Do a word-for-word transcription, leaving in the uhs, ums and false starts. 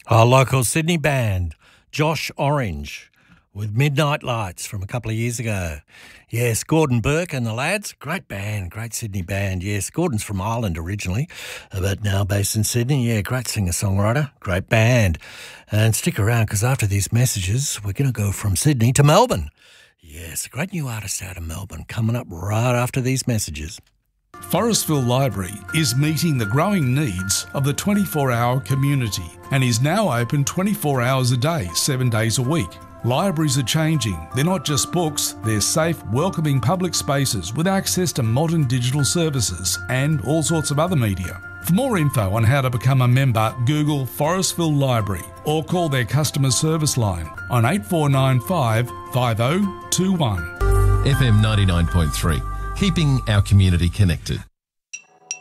Our local Sydney band, Josh Orange, with Midnight Lights from a couple of years ago. Yes, Gordon Burke and the lads, great band, great Sydney band. Yes, Gordon's from Ireland originally, but now based in Sydney. Yeah, great singer-songwriter, great band. And stick around because after these messages, we're going to go from Sydney to Melbourne. Yes, a great new artist out of Melbourne coming up right after these messages. Forestville Library is meeting the growing needs of the twenty-four hour community and is now open twenty-four hours a day, seven days a week. Libraries are changing. They're not just books, they're safe, welcoming public spaces with access to modern digital services and all sorts of other media. For more info on how to become a member, Google Forestville Library or call their customer service line on eight four nine five, five oh two one. F M ninety-nine point three, keeping our community connected.